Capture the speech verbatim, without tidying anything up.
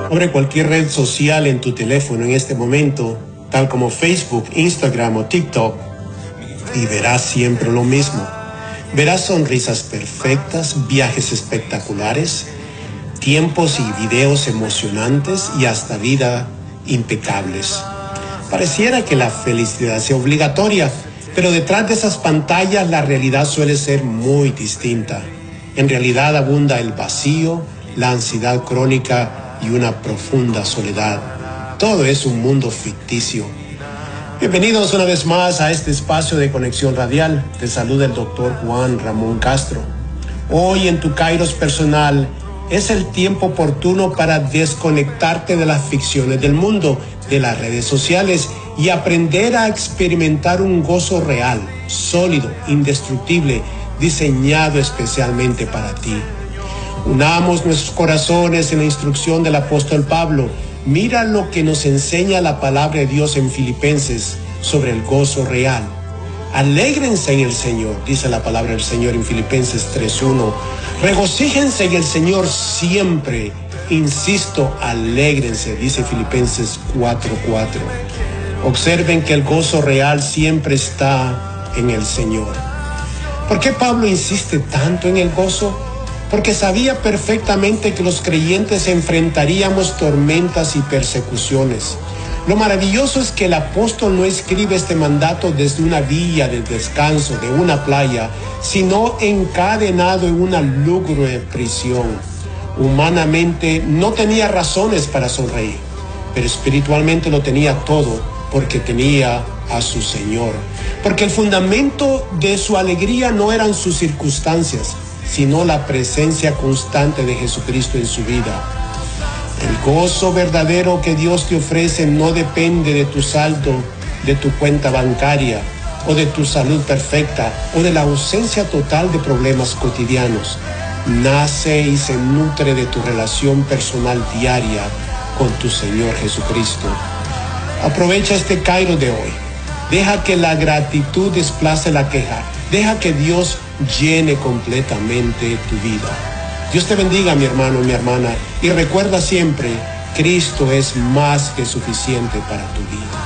Abre cualquier red social en tu teléfono en este momento, tal como Facebook, Instagram o TikTok, y verás siempre lo mismo. Verás sonrisas perfectas, viajes espectaculares, tiempos y videos emocionantes y hasta vida impecables. Pareciera que la felicidad sea obligatoria, pero detrás de esas pantallas la realidad suele ser muy distinta. En realidad abunda el vacío, la ansiedad crónica y una profunda soledad. Todo es un mundo ficticio. Bienvenidos una vez más a este espacio de Conexión Radial. Te saluda el doctor Juan Ramón Castro. Hoy en tu Kairos personal es el tiempo oportuno para desconectarte de las ficciones del mundo, de las redes sociales y aprender a experimentar un gozo real, sólido, indestructible, diseñado especialmente para ti. Unamos nuestros corazones en la instrucción del apóstol Pablo. Mira lo que nos enseña la palabra de Dios en Filipenses sobre el gozo real. Alégrense en el Señor, dice la palabra del Señor en Filipenses tres uno. Regocíjense en el Señor siempre. Insisto, alégrense, dice Filipenses cuatro cuatro. Observen que el gozo real siempre está en el Señor. ¿Por qué Pablo insiste tanto en el gozo? Porque sabía perfectamente que los creyentes enfrentaríamos tormentas y persecuciones. Lo maravilloso es que el apóstol no escribe este mandato desde una villa de descanso, de una playa, sino encadenado en una lúgubre prisión. Humanamente no tenía razones para sonreír, pero espiritualmente lo tenía todo porque tenía a su Señor. Porque el fundamento de su alegría no eran sus circunstancias, sino la presencia constante de Jesucristo en su vida. El gozo verdadero que Dios te ofrece no depende de tu saldo, de tu cuenta bancaria, o de tu salud perfecta, o de la ausencia total de problemas cotidianos. Nace y se nutre de tu relación personal diaria con tu Señor Jesucristo. Aprovecha este Kairos de hoy. Deja que la gratitud desplace la queja. Deja que Dios llene completamente tu vida. Dios te bendiga, mi hermano y mi hermana, y recuerda siempre, Cristo es más que suficiente para tu vida.